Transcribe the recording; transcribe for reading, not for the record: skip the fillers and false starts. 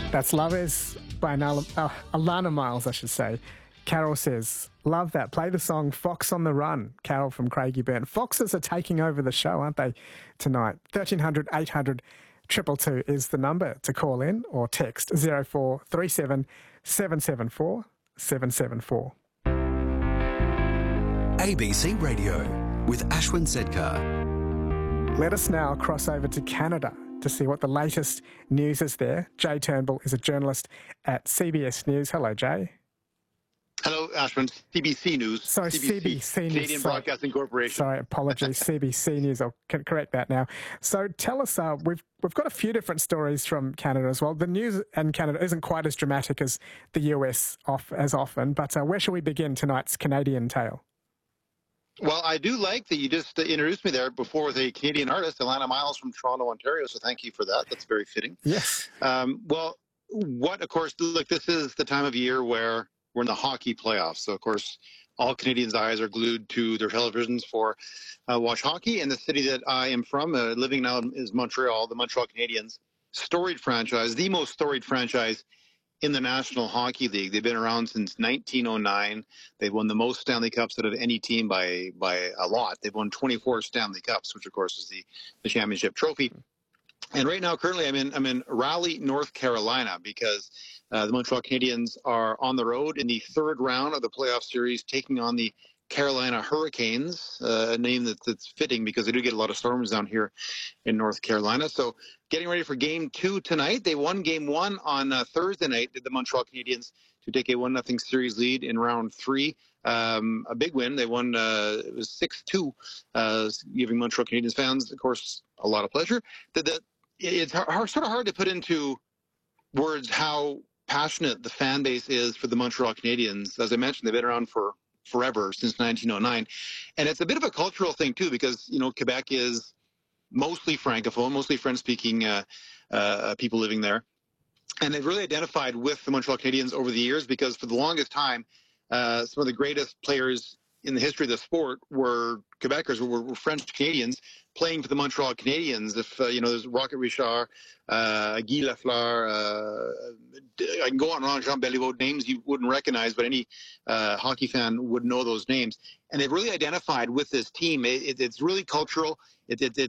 That's Love Is by Alana Miles, I should say. Carol says, love that. Play the song Fox on the Run. Carol from Craigieburn. Foxes are taking over the show, aren't they, tonight? 1300 800 222 is the number to call in or text 0437 774 774. ABC Radio with Ashwin Sedkar. Let us now cross over to Canada to see what the latest news is there. Jay Turnbull is a journalist at CBS News. Hello, Jay. Hello, Ashwin. CBC News. Sorry, CBC News. Canadian Broadcasting Corporation. Sorry, apologies. CBC News. I'll correct that now. So tell us, we've got a few different stories from Canada as well. The news in Canada isn't quite as dramatic as the US as often, but where shall we begin tonight's Canadian tale? Well, I do like that you just introduced me there before with a Canadian artist, Alana Miles from Toronto, Ontario. So thank you for that. That's very fitting. Yes. Of course, look, this is the time of year where we're in the hockey playoffs. So, of course, all Canadians' eyes are glued to their televisions for watch hockey. And the city that I am from, living now, is Montreal, the Montreal Canadiens. Storied franchise, the most storied franchise in the National Hockey League. They've been around since 1909. They've won the most Stanley Cups out of any team by a lot. They've won 24 Stanley Cups, which, of course, is the championship trophy. And right now, currently, I'm in Raleigh, North Carolina, because the Montreal Canadiens are on the road in the third round of the playoff series, taking on the Carolina Hurricanes, a name that's fitting because they do get a lot of storms down here in North Carolina. So getting ready for Game 2 tonight. They won Game 1 on Thursday night, did the Montreal Canadiens, to take a 1-0 series lead in round 3. A big win. They won, it was 6-2, giving Montreal Canadiens fans, of course, a lot of pleasure. It's sort of hard to put into words how passionate the fan base is for the Montreal Canadiens. As I mentioned, they've been around for forever, since 1909. And it's a bit of a cultural thing, too, because, Quebec is mostly Francophone, mostly French-speaking people living there. And they've really identified with the Montreal Canadiens over the years because for the longest time, some of the greatest players in the history of the sport were Quebecers, were French Canadians playing for the Montreal Canadiens. If, there's Rocket Richard, Guy Lafleur, I can go on and on, Jean Beliveau, names you wouldn't recognize, but any hockey fan would know those names. And they've really identified with this team. It's really cultural. It's